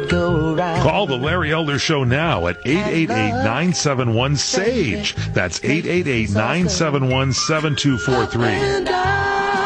go round. Call the Larry Elder Show now at 888-971-SAGE. That's 888-971-7243.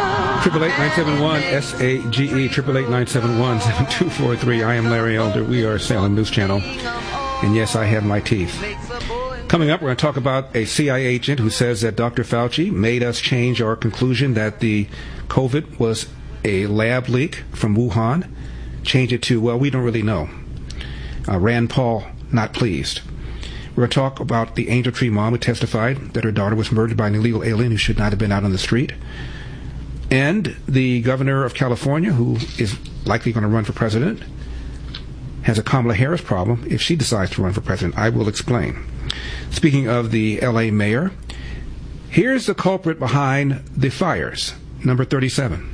888-971-SAGE, 888-971-7243. I am Larry Elder. We are Salem News Channel. And yes, I have my teeth. Coming up, we're going to talk about a CIA agent who says that Dr. Fauci made us change our conclusion that the COVID was a lab leak from Wuhan. Change it to, well, we don't really know. Rand Paul, not pleased. We're going to talk about the Angel Tree mom who testified that her daughter was murdered by an illegal alien who should not have been out on the street. And the governor of California, who is likely going to run for president, has a Kamala Harris problem if she decides to run for president. I will explain. Speaking of the L.A. mayor, here's the culprit behind the fires, number 37.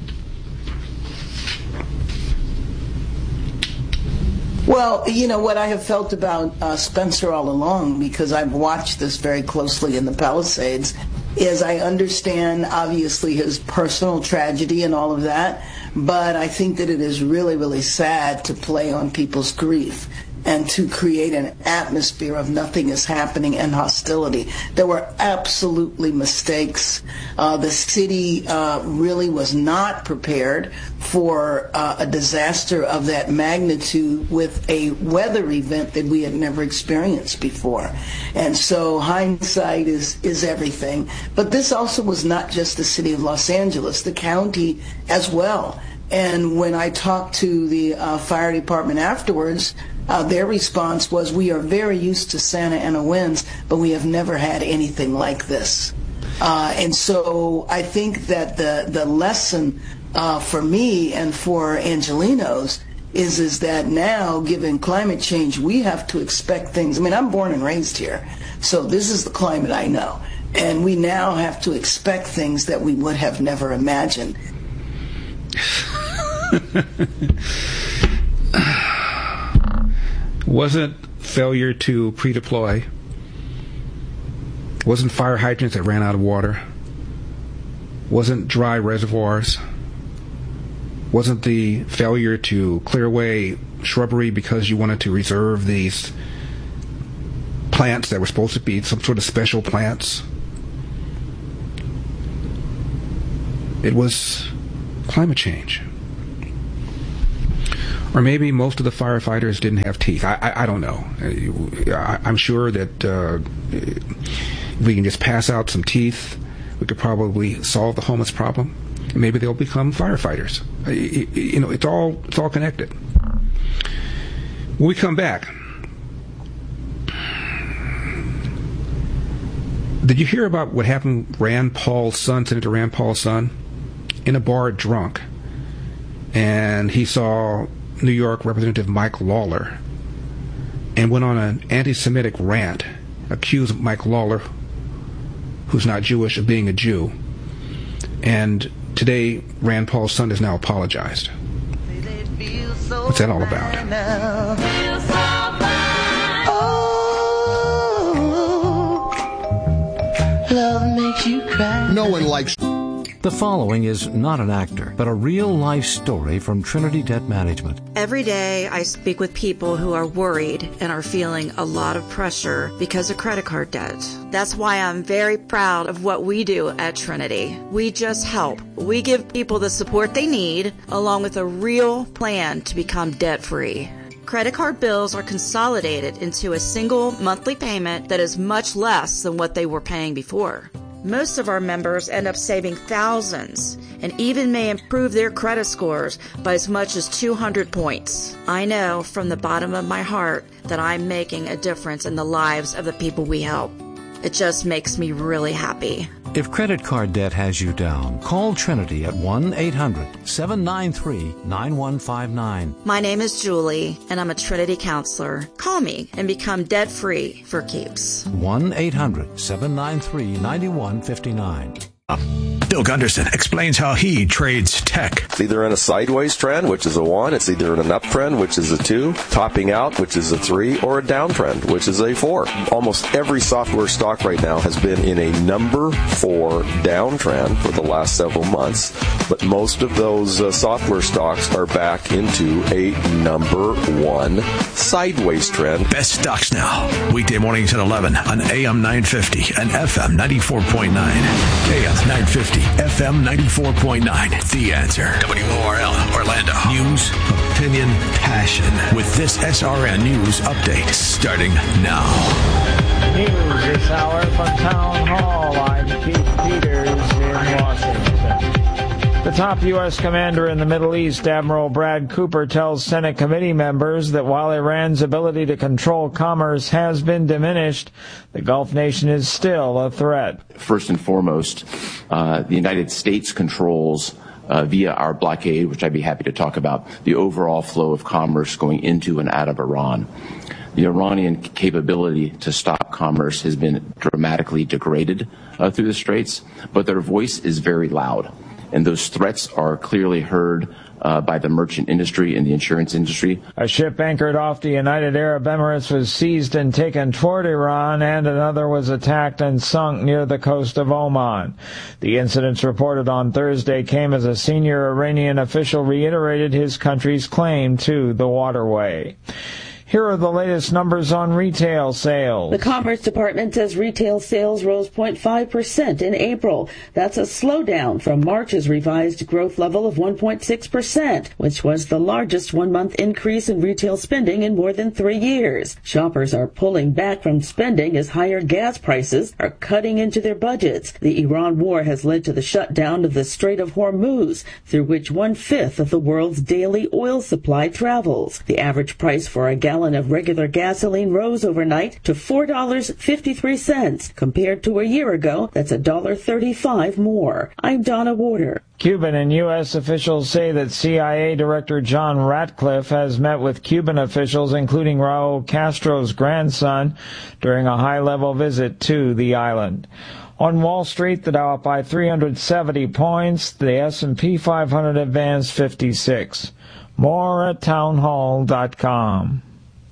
Well, you know what I have felt about Spencer all along, because I've watched this very closely in the Palisades, is I understand, obviously, his personal tragedy and all of that, but I think that it is really, really sad to play on people's grief and to create an atmosphere of nothing is happening and hostility. There were absolutely mistakes. The city really was not prepared for a disaster of that magnitude with a weather event that we had never experienced before. And so hindsight is everything. But this also was not just the city of Los Angeles, the county as well. And when I talked to the fire department afterwards, their response was, we are very used to Santa Ana winds, but we have never had anything like this. And so I think that the lesson for me and for Angelenos is that now, given climate change, we have to expect things. I mean, I'm born and raised here, so this is the climate I know. And we now have to expect things that we would have never imagined. Wasn't failure to pre-deploy, wasn't fire hydrants that ran out of water, wasn't dry reservoirs, wasn't the failure to clear away shrubbery because you wanted to reserve these plants that were supposed to be some sort of special plants. It was climate change. Or maybe most of the firefighters didn't have teeth. I don't know. I'm sure that if we can just pass out some teeth, we could probably solve the homeless problem. Maybe they'll become firefighters. You know, it's all connected. When we come back, did you hear about what happened with Rand Paul's son, Senator Rand Paul's son, in a bar drunk, and he saw New York Representative Mike Lawler and went on an anti-Semitic rant, accused Mike Lawler, who's not Jewish, of being a Jew. And today, Rand Paul's son has now apologized. What's that all about? Oh, love makes you cry. No one likes... The following is not an actor, but a real-life story from Trinity Debt Management. Every day I speak with people who are worried and are feeling a lot of pressure because of credit card debt. That's why I'm very proud of what we do at Trinity. We just help. We give people the support they need, along with a real plan to become debt-free. Credit card bills are consolidated into a single monthly payment that is much less than what they were paying before. Most of our members end up saving thousands and even may improve their credit scores by as much as 200 points. I know from the bottom of my heart that I'm making a difference in the lives of the people we help. It just makes me really happy. If credit card debt has you down, call Trinity at 1-800-793-9159. My name is Julie, and I'm a Trinity counselor. Call me and become debt-free for keeps. 1-800-793-9159. Bill Gunderson explains how he trades tech. It's either in a sideways trend, which is a 1. It's either in an uptrend, which is a 2. Topping out, which is a 3. Or a downtrend, which is a 4. Almost every software stock right now has been in a number 4 downtrend for the last several months. But most of those software stocks are back into a number 1 sideways trend. Best stocks now. Weekday mornings at 11 on AM 950 and FM 94.9. AM 950, FM 94.9. The Answer. WORL, Orlando. News, opinion, passion. With this SRN News update starting now. News this hour from Town Hall. I'm Keith Peters in Washington. The top U.S. commander in the Middle East, Admiral Brad Cooper, tells Senate committee members that while Iran's ability to control commerce has been diminished, the Gulf nation is still a threat. First and foremost, the United States controls via our blockade, which I'd be happy to talk about, the overall flow of commerce going into and out of Iran. The Iranian capability to stop commerce has been dramatically degraded through the Straits, but their voice is very loud. And those threats are clearly heard by the merchant industry and the insurance industry. A ship anchored off the United Arab Emirates was seized and taken toward Iran, and another was attacked and sunk near the coast of Oman. The incidents reported on Thursday came as a senior Iranian official reiterated his country's claim to the waterway. Here are the latest numbers on retail sales. The Commerce Department says retail sales rose 0.5% in April. That's a slowdown from March's revised growth level of 1.6%, which was the largest one-month increase in retail spending in more than 3 years. Shoppers are pulling back from spending as higher gas prices are cutting into their budgets. The Iran war has led to the shutdown of the Strait of Hormuz, through which 1/5 of the world's daily oil supply travels. The average price for a gallon of regular gasoline rose overnight to $4.53. Compared to a year ago, that's $1.35 more. I'm Donna Warder. Cuban and U.S. officials say that CIA Director John Ratcliffe has met with Cuban officials, including Raul Castro's grandson, during a high-level visit to the island. On Wall Street, the Dow up by 370 points. The S&P 500 advanced 56. More at townhall.com.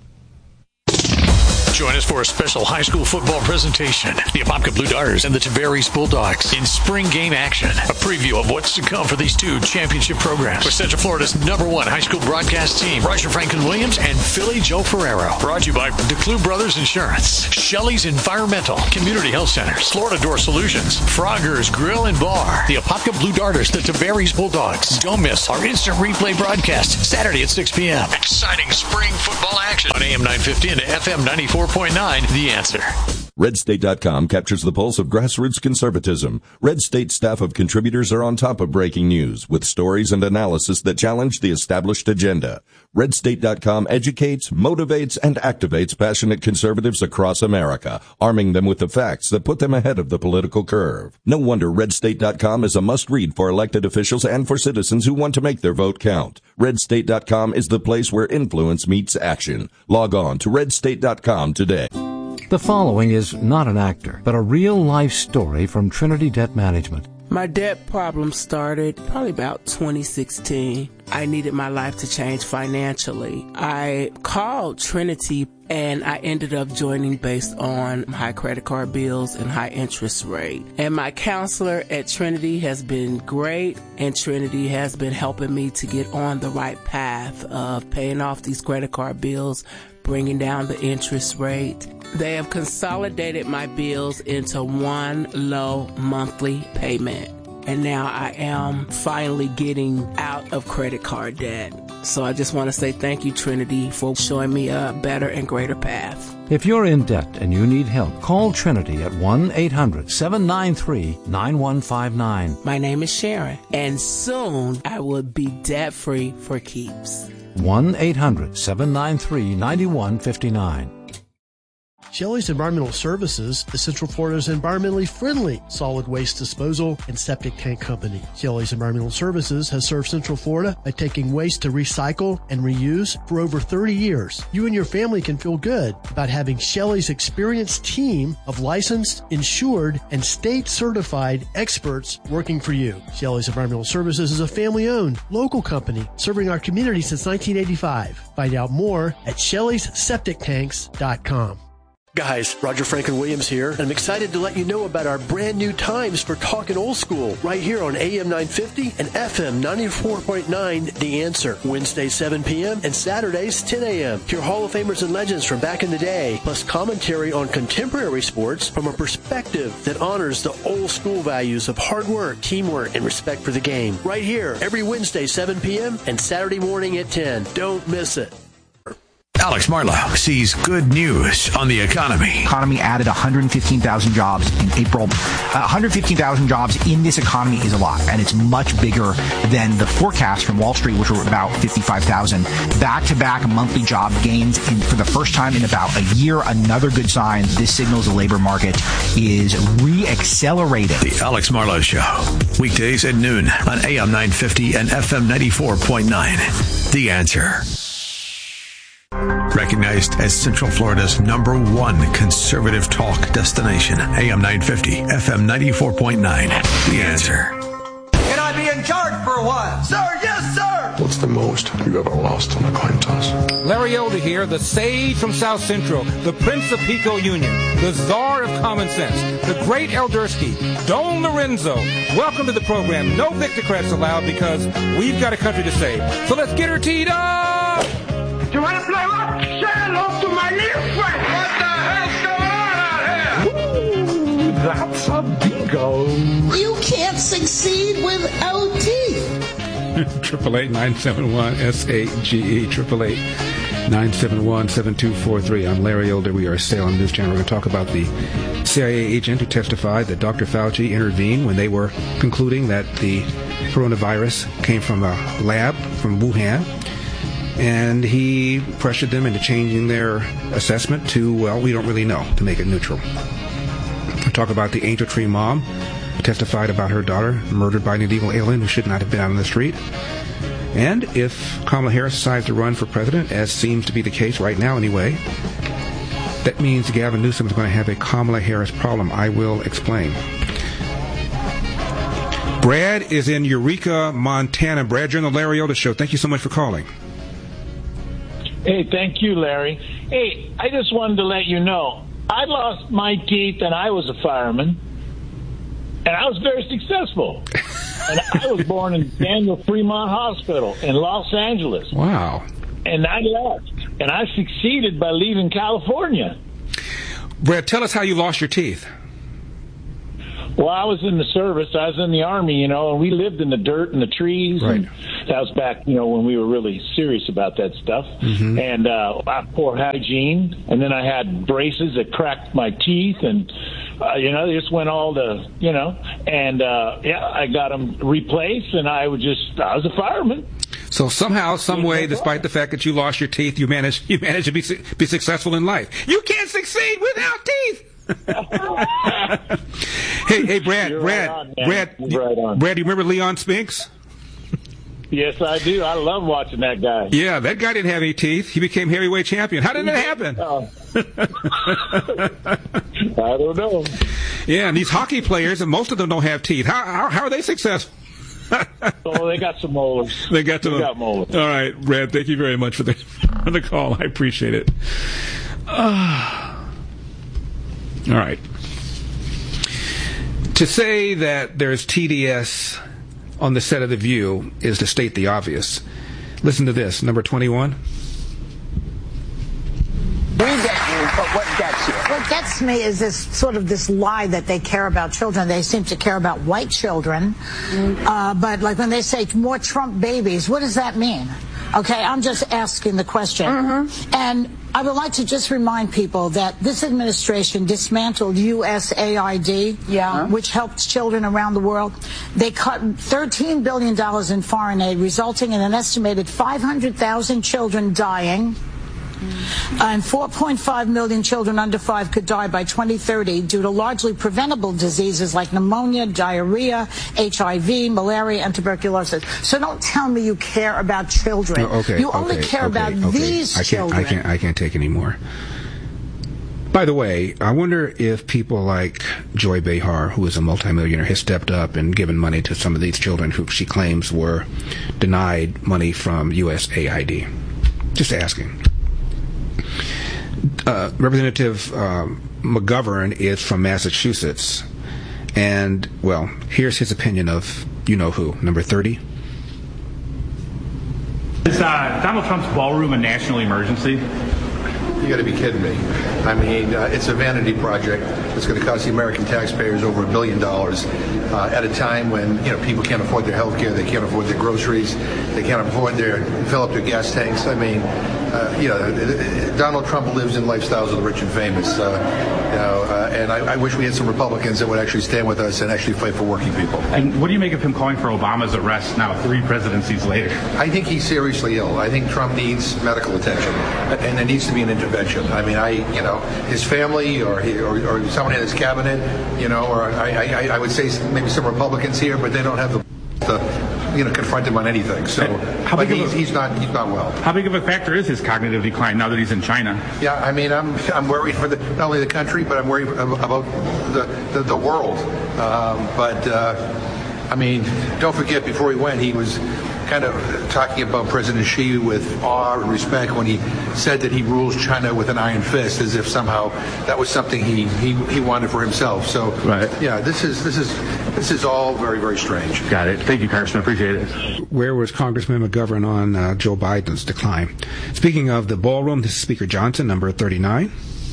Join us for a special high school football presentation. The Apopka Blue Darters and the Tavares Bulldogs in spring game action. A preview of what's to come for these two championship programs. With Central Florida's #1 high school broadcast team, Roger Franklin-Williams and Philly Joe Ferrero. Brought to you by DeClue Brothers Insurance, Shelley's Environmental, Community Health Centers, Florida Door Solutions, Frogger's Grill and Bar, the Apopka Blue Darters, the Tavares Bulldogs. Don't miss our instant replay broadcast Saturday at 6 p.m. Exciting spring football action on AM 950 and FM 94.9. The Answer. RedState.com captures the pulse of grassroots conservatism. Red State staff of contributors are on top of breaking news with stories and analysis that challenge the established agenda. RedState.com educates, motivates, and activates passionate conservatives across America, arming them with the facts that put them ahead of the political curve. No wonder RedState.com is a must-read for elected officials and for citizens who want to make their vote count. RedState.com is the place where influence meets action. Log on to RedState.com today. The following is not an actor, but a real-life story from Trinity Debt Management. My debt problem started probably about 2016. I needed my life to change financially. I called Trinity and I ended up joining based on high credit card bills and high interest rate. And my counselor at Trinity has been great, and Trinity has been helping me to get on the right path of paying off these credit card bills, bringing down the interest rate. They have consolidated my bills into one low monthly payment. And now I am finally getting out of credit card debt. So I just want to say thank you, Trinity, for showing me a better and greater path. If you're in debt and you need help, call Trinity at 1-800-793-9159. My name is Sharon, and soon I will be debt-free for keeps. 1-800-793-9159. Shelley's Environmental Services is Central Florida's environmentally friendly solid waste disposal and septic tank company. Shelley's Environmental Services has served Central Florida by taking waste to recycle and reuse for over 30 years. You and your family can feel good about having Shelley's experienced team of licensed, insured, and state-certified experts working for you. Shelley's Environmental Services is a family-owned, local company serving our community since 1985. Find out more at Shelley'sSepticTanks.com. Guys, Roger Franklin Williams here, and I'm excited to let you know about our brand new times for Talkin' Old School right here on AM 950 and FM 94.9 The Answer. Wednesdays 7 p.m. and Saturdays 10 a.m. Hear Hall of Famers and legends from back in the day, plus commentary on contemporary sports from a perspective that honors the old school values of hard work, teamwork, and respect for the game. Right here, every Wednesday 7 p.m. and Saturday morning at 10. Don't miss it. Alex Marlowe sees good news on the economy. Economy added 115,000 jobs in April. 115,000 jobs in this economy is a lot, and it's much bigger than the forecast from Wall Street, which were about 55,000. Back-to-back monthly job gains for the first time in about a year. Another good sign. This signals the labor market is re-accelerating. The Alex Marlowe Show, weekdays at noon on AM 950 and FM 94.9. The Answer. Recognized as Central Florida's #1 conservative talk destination, AM 950, FM 94.9. The Answer. Can I be in charge for a while? Sir, yes, sir! What's the most you've ever lost on a coin toss? Larry Elder here, the sage from South Central, the Prince of Pico Union, the czar of common sense, the great Eldersky, Don Lorenzo. Welcome to the program. No Victocrats allowed because we've got a country to save. So let's get her teed up! You want to play what? Say hello to my little friend. What the hell's going on out here? Ooh, that's a bingo. You can't succeed without teeth. 888-971-SAGE. 888-971-7243. I'm Larry Elder. We are Salem News Channel. We're going to talk about the CIA agent who testified that Dr. Fauci intervened when they were concluding that the coronavirus came from a lab from Wuhan. And he pressured them into changing their assessment to, well, we don't really know, to make it neutral. We'll talk about the Angel Tree mom who testified about her daughter murdered by an illegal alien who should not have been out on the street. And if Kamala Harris decides to run for president, as seems to be the case right now anyway, that means Gavin Newsom is going to have a Kamala Harris problem. I will explain. Brad is in Eureka, Montana. Brad, you're on the Larry Elder Show. Thank you so much for calling. Hey, thank you, Larry. Hey, I just wanted to let you know, I lost my teeth and I was a fireman, and I was very successful. And I was born in Daniel Fremont Hospital in Los Angeles. Wow. And I left, and I succeeded by leaving California. Brad, tell us how you lost your teeth. Well, I was in the service. I was in the Army, and we lived in the dirt and the trees. Right. And that was back, when we were really serious about that stuff. Mm-hmm. And poor hygiene. And then I had braces that cracked my teeth, and they just went all to, And I got them replaced, and I was a fireman. So somehow, some way, despite the fact that you lost your teeth, you managed to be successful in life. You can't succeed without teeth. Hey, Brad, Brad, do you remember Leon Spinks? Yes, I do. I love watching that guy. Yeah, that guy didn't have any teeth. He became heavyweight champion. How did that happen? I don't know. Yeah, and these hockey players, and most of them don't have teeth. How are they successful? Oh, they got some molars. They got molars. All right, Brad, thank you very much for the call. I appreciate it. All right. To say that there's TDS on the set of The View is to state the obvious. Listen to this, number 21. We get you, but what gets you? What gets me is this lie that they care about children. They seem to care about white children. But like when they say more Trump babies, what does that mean? Okay, I'm just asking the question. Mm-hmm. And I would like to just remind people that this administration dismantled USAID, which helps children around the world. They cut $13 billion in foreign aid, resulting in an estimated 500,000 children dying And 4.5 million children under 5 could die by 2030 due to largely preventable diseases like pneumonia, diarrhea, HIV, malaria, and tuberculosis. So don't tell me you care about children. You only care about these children. I can't take any more. By the way, I wonder if people like Joy Behar, who is a multimillionaire, has stepped up and given money to some of these children who she claims were denied money from USAID. Just asking. Representative McGovern is from Massachusetts. And, well, here's his opinion of you-know-who, number 30. Is Donald Trump's ballroom a national emergency? You got to be kidding me. I mean, it's a vanity project that's going to cost the American taxpayers over $1 billion at a time when, people can't afford their health care, they can't afford their groceries, they can't afford fill up their gas tanks. I mean, Donald Trump lives in lifestyles of the rich and famous, and I wish we had some Republicans that would actually stand with us and actually fight for working people. And what do you make of him calling for Obama's arrest now, 3 presidencies later? I think he's seriously ill. I think Trump needs medical attention, and there needs to be an intervention. I mean, his family or someone in his cabinet, or I would say maybe some Republicans here, but they don't have the confront him on anything. So he's not well. How big of a factor is his cognitive decline now that he's in China? Yeah, I mean, I'm worried for not only the country, but I'm worried about the world. I mean, don't forget, before he went, he was kind of talking about President Xi with awe and respect when he said that he rules China with an iron fist, as if somehow that was something he wanted for himself. So, yeah, this is all very, very strange. Got it. Thank you, Congressman. Appreciate it. Where was Congressman McGovern on Joe Biden's decline? Speaking of the ballroom, this is Speaker Johnson, number 39.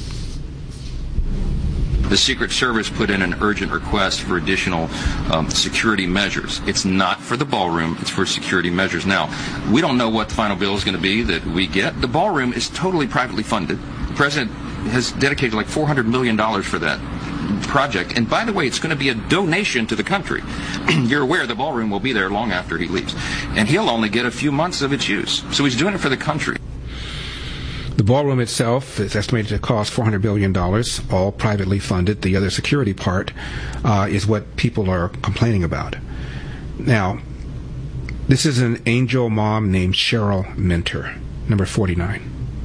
The Secret Service put in an urgent request for additional security measures. It's not for the ballroom, it's for security measures. Now, we don't know what the final bill is going to be that we get. The ballroom is totally privately funded. The President has dedicated like $400 million for that project. And by the way, it's going to be a donation to the country. You're aware the ballroom will be there long after he leaves. And he'll only get a few months of its use. So he's doing it for the country. The ballroom itself is estimated to cost $400 billion, all privately funded. The other security part is what people are complaining about. Now, this is an angel mom named Cheryl Minter, number 49.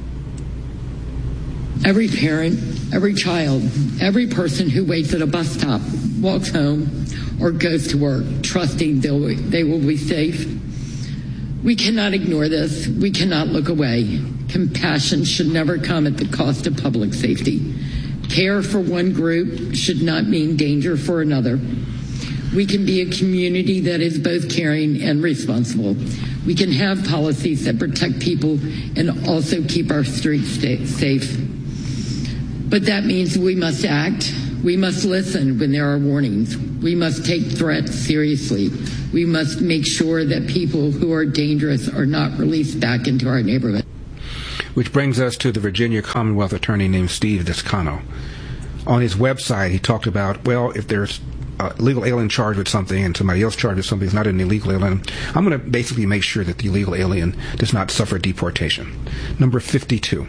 Every parent, every child, every person who waits at a bus stop, walks home, or goes to work, trusting they will be safe. We cannot ignore this. We cannot look away. Compassion should never come at the cost of public safety. Care for one group should not mean danger for another. We can be a community that is both caring and responsible. We can have policies that protect people and also keep our streets safe. But that means we must act. We must listen when there are warnings. We must take threats seriously. We must make sure that people who are dangerous are not released back into our neighborhood. Which brings us to the Virginia Commonwealth attorney named Steve Descano. On his website, he talked about, well, if there's a illegal alien charged with something and somebody else charged with something that's not an illegal alien, I'm going to basically make sure that the illegal alien does not suffer deportation. Number 52.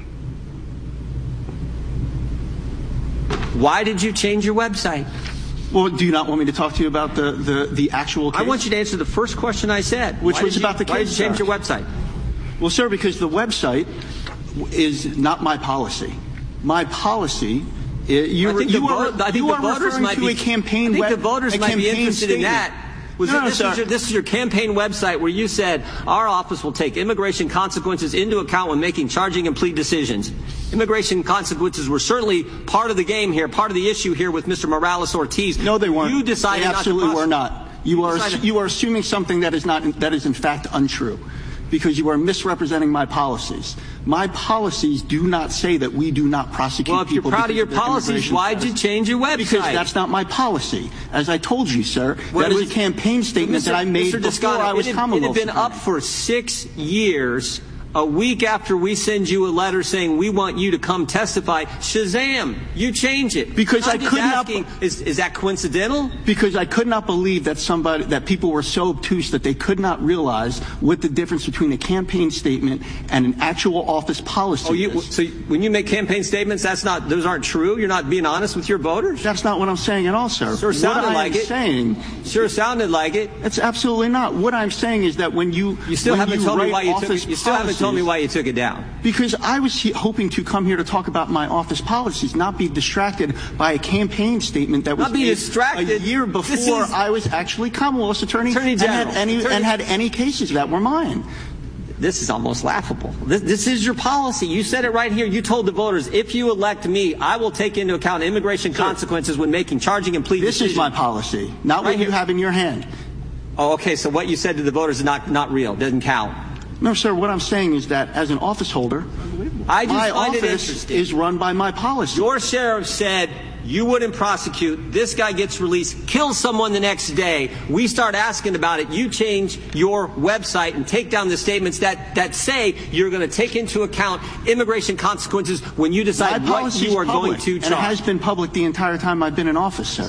Why did you change your website? Well, do you not want me to talk to you about the actual case? I want you to answer the first question I said. Which was about the case. Why did you change your website? Well, sir, because the website is not my policy. My policy. I think the voters might be interested in that. This is your campaign website where you said our office will take immigration consequences into account when making charging and plea decisions. Immigration consequences were certainly part of the game here, part of the issue here with Mr. Morales-Ortiz. No, they weren't. You decided they not to absolutely were not. You are assuming something that is in fact untrue, because you are misrepresenting my policies. My policies do not say that we do not prosecute people. Well, if you're proud of your policies, why did you change your website? Because that's not my policy. As I told you, sir, that is a campaign statement that I made before I was Commonwealth. It had been up for 6 years A week after we send you a letter saying we want you to come testify, shazam, you change it. Because I could not. Is that coincidental? Because I could not believe that people were so obtuse that they could not realize what the difference between a campaign statement and an actual office policy is. So when you make campaign statements, those aren't true? You're not being honest with your voters? That's not what I'm saying at all, sir. Sure sounded like it. Sure sounded like it. It's absolutely not. What I'm saying is that when you still haven't told me why you took it down. Because I was hoping to come here to talk about my office policies, not be distracted by a campaign statement that was a year before I was actually Commonwealth's attorney General and had any cases that were mine. This is almost laughable. This is your policy. You said it right here. You told the voters, if you elect me, I will take into account immigration consequences when making charging and plea decisions. This is my policy, not what you have in your hand. Oh, okay. So what you said to the voters is not real. Doesn't count. No, sir. What I'm saying is that as an office holder, my office is run by my policy. Your sheriff said you wouldn't prosecute. This guy gets released, kills someone the next day. We start asking about it. You change your website and take down the statements that say you're going to take into account immigration consequences when you decide what you are going to charge. And it has been public the entire time I've been in office, sir.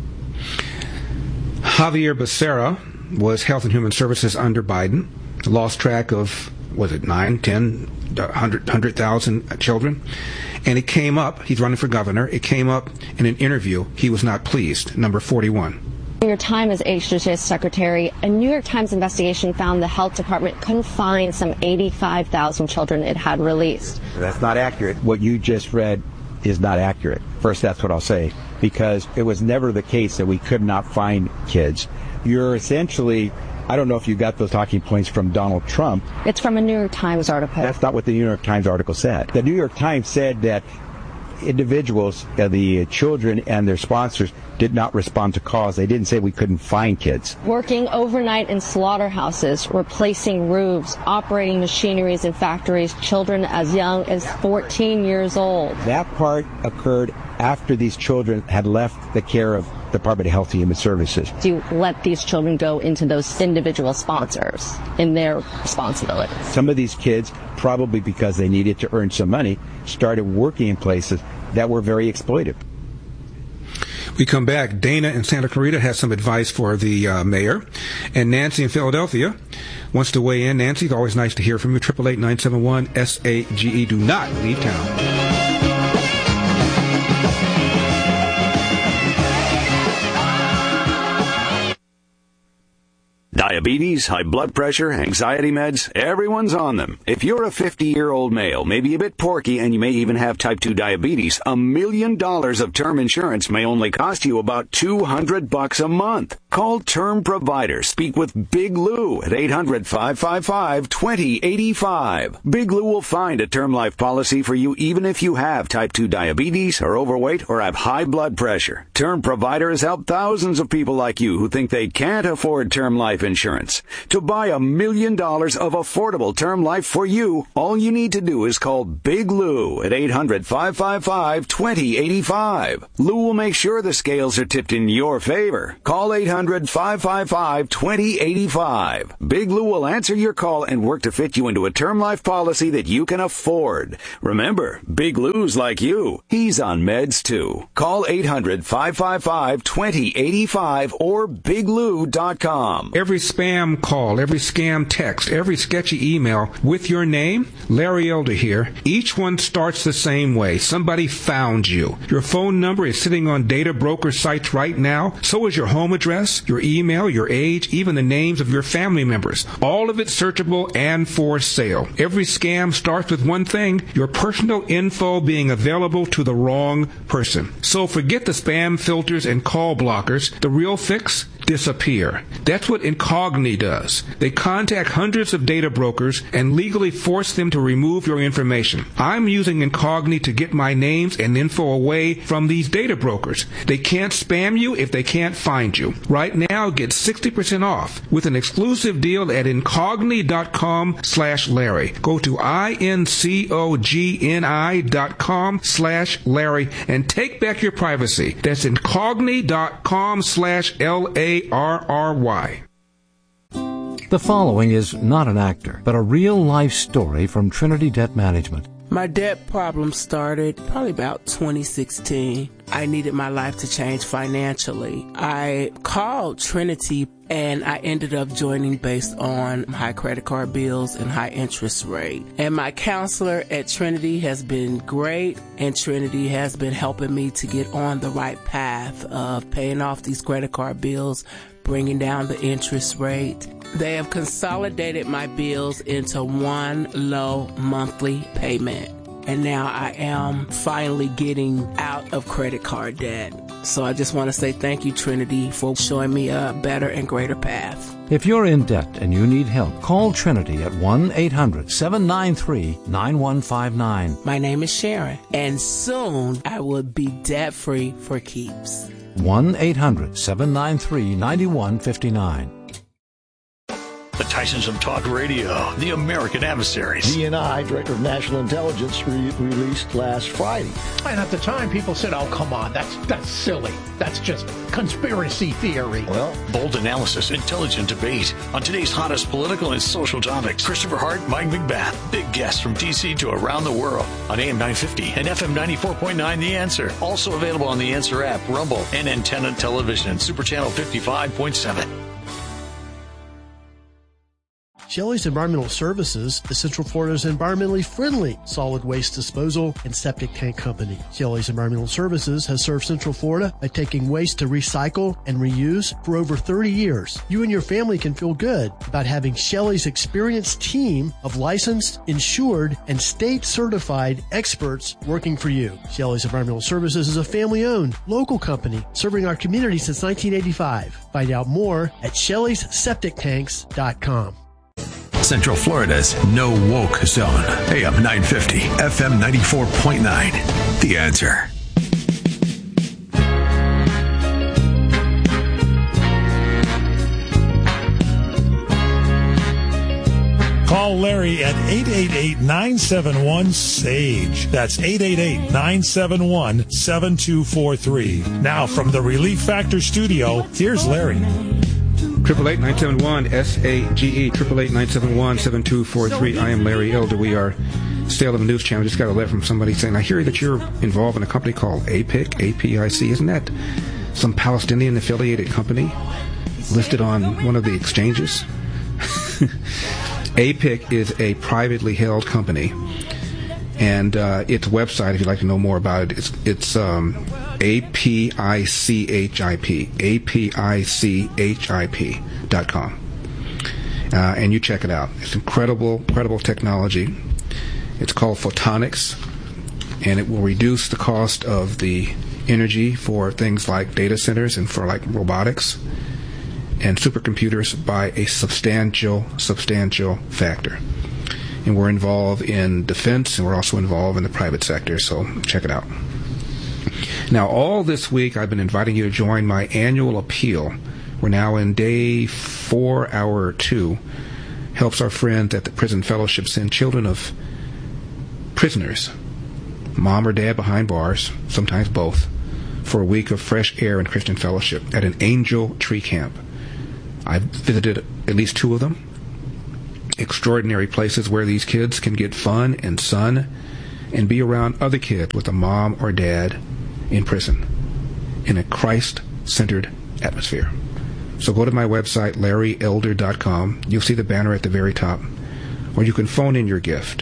Javier Becerra was Health and Human Services under Biden. Lost track of, 9, 10, 100,000 children. And it came up, he's running for governor, it came up in an interview. He was not pleased. Number 41. In your time as HHS Secretary, a New York Times investigation found the health department couldn't find some 85,000 children it had released. That's not accurate. What you just read is not accurate. First, that's what I'll say, because it was never the case that we could not find kids. You're essentially, I don't know if you got those talking points from Donald Trump. It's from a New York Times article. That's not what the New York Times article said. The New York Times said that individuals, the children and their sponsors, did not respond to calls. They didn't say we couldn't find kids. Working overnight in slaughterhouses, replacing roofs, operating machineries in factories, children as young as 14 years old. That part occurred after these children had left the care of Department of Health and Human Services. Do you let these children go into those individual sponsors in their responsibility? Some of these kids, probably because they needed to earn some money, started working in places that were very exploitive. We come back. Dana in Santa Clarita has some advice for the mayor. And Nancy in Philadelphia wants to weigh in. Nancy, it's always nice to hear from you. 888-971-SAGE. Do not leave town. Diabetes, high blood pressure, anxiety meds, everyone's on them. If you're a 50-year-old male, maybe a bit porky, and you may even have type 2 diabetes, $1 million of term insurance may only cost you about $200 a month. Call Term Provider. Speak with Big Lou at 800-555-2085. Big Lou will find a term life policy for you even if you have type 2 diabetes, are overweight, or have high blood pressure. Term Provider has helped thousands of people like you who think they can't afford term life insurance. To buy $1 million of affordable term life for you, all you need to do is call Big Lou at 800-555-2085. Lou will make sure the scales are tipped in your favor. Call 800-555-2085. Big Lou will answer your call and work to fit you into a term life policy that you can afford. Remember, Big Lou's like you. He's on meds too. Call 800-555-2085 or biglou.com. Every spam call, every scam text, every sketchy email with your name, Larry Elder here, each one starts the same way. Somebody found you. Your phone number is sitting on data broker sites right now. So is your home address, your email, your age, even the names of your family members. All of it searchable and for sale. Every scam starts with one thing, your personal info being available to the wrong person. So forget the spam filters and call blockers. The real fix? Disappear. That's what Incogni does. They contact hundreds of data brokers and legally force them to remove your information. I'm using Incogni to get my names and info away from these data brokers. They can't spam you if they can't find you. Right now, get 60% off with an exclusive deal at Incogni.com/Larry. Go to INCOGNI.com/Larry and take back your privacy. That's Incogni.com/LARRY. The following is not an actor, but a real-life story from Trinity Debt Management. My debt problem started probably about 2016. I needed my life to change financially. I called Trinity and I ended up joining based on high credit card bills and high interest rate. And my counselor at Trinity has been great, and Trinity has been helping me to get on the right path of paying off these credit card bills, bringing down the interest rate. They have consolidated my bills into one low monthly payment. And now I am finally getting out of credit card debt. So I just want to say thank you, Trinity, for showing me a better and greater path. If you're in debt and you need help, call Trinity at 1-800-793-9159. My name is Sharon, and soon I will be debt-free for keeps. 1-800-793-9159. The Tysons of Talk Radio, the American Adversaries. DNI, Director of National Intelligence, released last Friday. And at the time, people said, oh, come on, that's silly. That's just conspiracy theory. Well, bold analysis, intelligent debate on today's hottest political and social topics. Christopher Hart, Mike McBath, big guests from D.C. to around the world on AM 950 and FM 94.9 The Answer. Also available on the Answer app, Rumble, and Antenna Television, and Super Channel 55.7. Shelley's Environmental Services is Central Florida's environmentally friendly solid waste disposal and septic tank company. Shelley's Environmental Services has served Central Florida by taking waste to recycle and reuse for over 30 years. You and your family can feel good about having Shelley's experienced team of licensed, insured, and state-certified experts working for you. Shelley's Environmental Services is a family-owned, local company serving our community since 1985. Find out more at Shelley'sSepticTanks.com. Central Florida's no woke zone. AM 950, FM 94.9. The Answer. Call Larry at 888-971-SAGE. That's 888-971-7243. Now from the Relief Factor studio, here's Larry. 888-971-SAGE, 888-971-7243. I am Larry Elder. We are Salem News Channel. Just got a letter from somebody saying, I hear that you're involved in a company called APIC, A-P-I-C. Isn't that some Palestinian-affiliated company listed on one of the exchanges? APIC is a privately held company, and its website, if you'd like to know more about it, it's APICHIP, APICHIP.com. And you check it out. It's incredible technology. It's called photonics, and it will reduce the cost of the energy for things like data centers and for like robotics and supercomputers by a substantial factor. And we're involved in defense, and we're also involved in the private sector, so check it out. Now, all this week, I've been inviting you to join my annual appeal. We're now in day 4, hour 2. Helps our friends at the Prison Fellowship send children of prisoners, mom or dad behind bars, sometimes both, for a week of fresh air and Christian fellowship at an Angel Tree Camp. I've visited at least 2 of them. Extraordinary places where these kids can get fun and sun and be around other kids with a mom or dad in prison in a Christ-centered atmosphere. So go to my website, LarryElder.com. You'll see the banner at the very top. Or you can phone in your gift,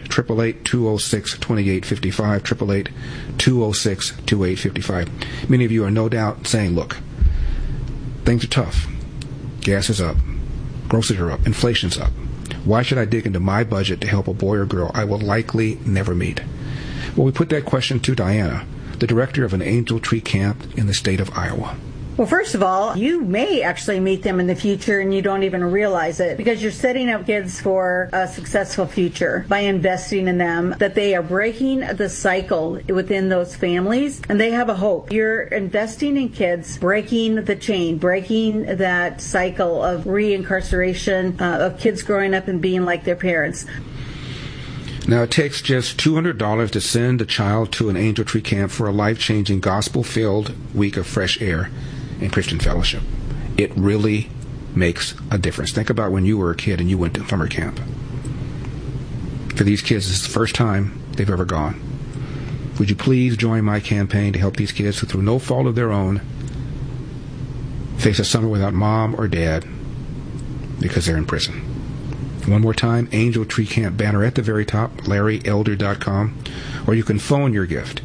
888-206-2855, 888-206-2855. Many of you are no doubt saying, look, things are tough. Gas is up. Groceries are up. Inflation's up. Why should I dig into my budget to help a boy or girl I will likely never meet? Well, we put that question to Diana, the director of an Angel Tree Camp in the state of Iowa. Well, first of all, you may actually meet them in the future and you don't even realize it, because you're setting up kids for a successful future by investing in them, that they are breaking the cycle within those families and they have a hope. You're investing in kids, breaking the chain, breaking that cycle of reincarceration, of kids growing up and being like their parents. Now, it takes just $200 to send a child to an Angel Tree Camp for a life-changing, gospel-filled week of fresh air and Christian fellowship. It really makes a difference. Think about when you were a kid and you went to summer camp. For these kids, this is the first time they've ever gone. Would you please join my campaign to help these kids who, through no fault of their own, face a summer without mom or dad because they're in prison? One more time, Angel Tree Camp banner at the very top, LarryElder.com, or you can phone your gift,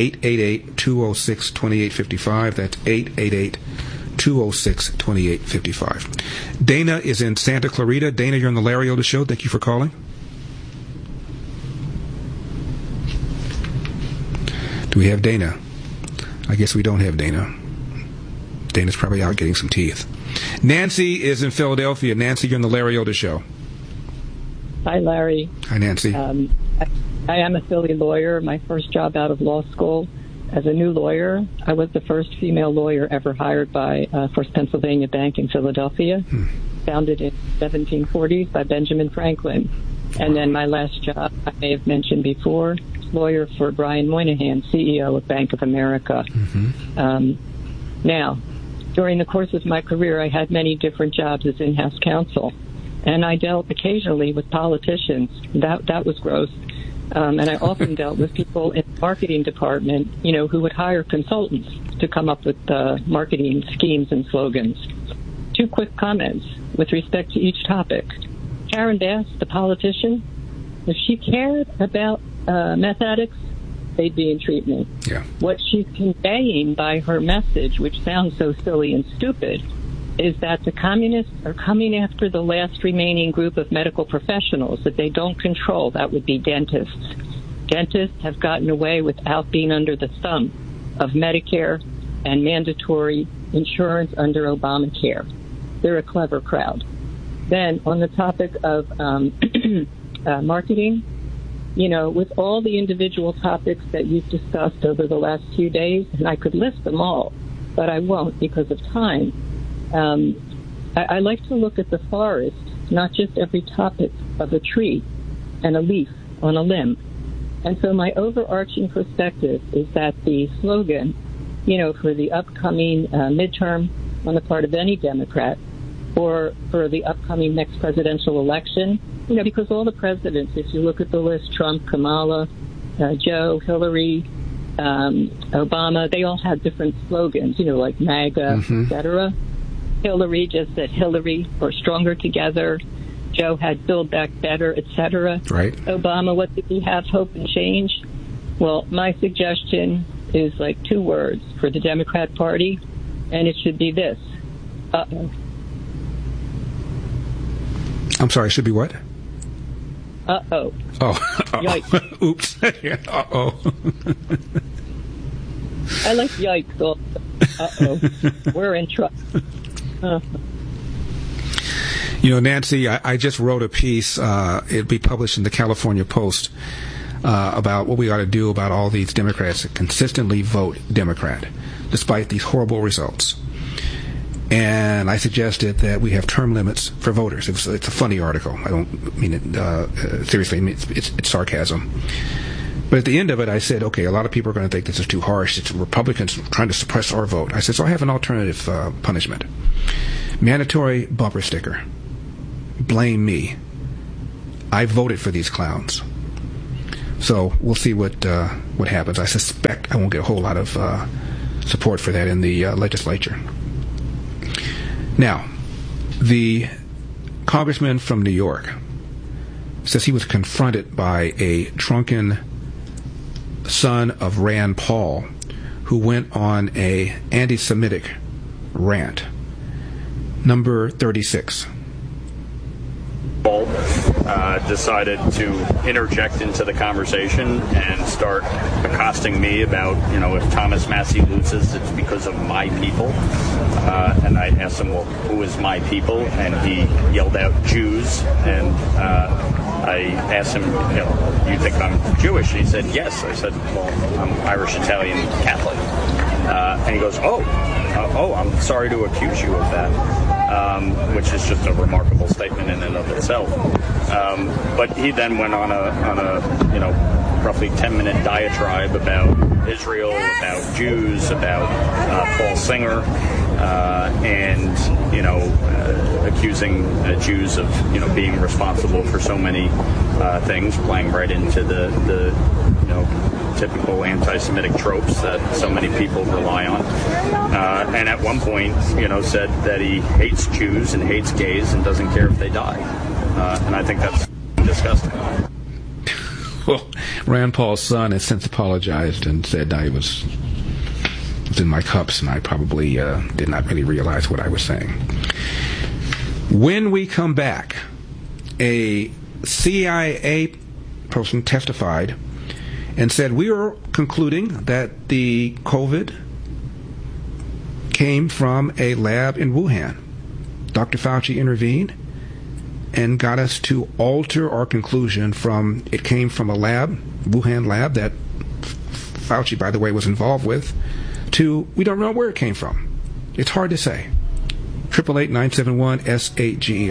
888-206-2855. That's 888-206-2855. Dana is in Santa Clarita. Dana, you're on the Larry Elder Show. Thank you for calling. Do we have Dana? I guess we don't have Dana. Dana's probably out getting some teeth. Nancy is in Philadelphia. Nancy, you're on the Larry Elder Show. Hi, Larry. Hi, Nancy. I am a Philly lawyer. My first job out of law school as a new lawyer. I was the first female lawyer ever hired by First Pennsylvania Bank in Philadelphia, founded in 1740s by Benjamin Franklin. And then my last job, I may have mentioned before, lawyer for Brian Moynihan, CEO of Bank of America. Now, during the course of my career, I had many different jobs as in-house counsel, and I dealt occasionally with politicians. That was gross. And I often dealt with people in the marketing department, who would hire consultants to come up with marketing schemes and slogans. 2 quick comments with respect to each topic. Karen Bass, the politician, if she cared about meth addicts, they'd be in treatment. Yeah. What she's conveying by her message, which sounds so silly and stupid, is that the communists are coming after the last remaining group of medical professionals that they don't control. That would be dentists. Dentists have gotten away without being under the thumb of Medicare and mandatory insurance under Obamacare. They're a clever crowd. Then on the topic of marketing, with all the individual topics that you've discussed over the last few days, and I could list them all, but I won't because of time, I like to look at the forest, not just every topic of a tree and a leaf on a limb. And so my overarching perspective is that the slogan, for the upcoming midterm on the part of any Democrat, or for the upcoming next presidential election, because all the presidents, if you look at the list, Trump, Kamala, Joe, Hillary, Obama, they all had different slogans, like MAGA, etc. Hillary just said Hillary or Stronger Together. Joe had Build Back Better, etc. Right. Obama, what did he have? Hope and change. Well, my suggestion is like 2 words for the Democrat Party, and it should be this. Uh-oh. I'm sorry, it should be what? Uh-oh. Oh. Yikes. Oops. Uh-oh. I like yikes also. Uh-oh. We're in trouble. Nancy, I just wrote a piece. It'll be published in the California Post about what we ought to do about all these Democrats that consistently vote Democrat, despite these horrible results. And I suggested that we have term limits for voters. It's a funny article. I don't mean it seriously. I mean, it's sarcasm. But at the end of it, I said, okay, a lot of people are going to think this is too harsh. It's Republicans trying to suppress our vote. I said, so I have an alternative punishment. Mandatory bumper sticker. Blame me. I voted for these clowns. So we'll see what happens. I suspect I won't get a whole lot of support for that in the legislature. Now, the congressman from New York says he was confronted by a drunken son of Rand Paul who went on a anti-Semitic rant. Number 36. Decided to interject into the conversation and start accosting me about, if Thomas Massie loses, it's because of my people. And I asked him, well, who is my people? And he yelled out Jews. And I asked him, you think I'm Jewish? And he said, yes. I said, well, I'm Irish, Italian, Catholic. And he goes, I'm sorry to accuse you of that, which is just a remarkable statement in and of itself. But he then went on a roughly 10-minute diatribe about Israel, about Jews, about Paul Singer, and accusing Jews of being responsible for so many things, playing right into the typical anti-Semitic tropes that so many people rely on. And at one point, said that he hates Jews and hates gays and doesn't care if they die. And I think that's disgusting. Well, Rand Paul's son has since apologized and said I was in my cups and I probably did not really realize what I was saying. When we come back, a CIA person testified and said we are concluding that the COVID came from a lab in Wuhan. Dr. Fauci intervened and got us to alter our conclusion from it came from a lab, Wuhan lab, that Fauci, by the way, was involved with, to we don't know where it came from. It's hard to say. 888-971-SAGE.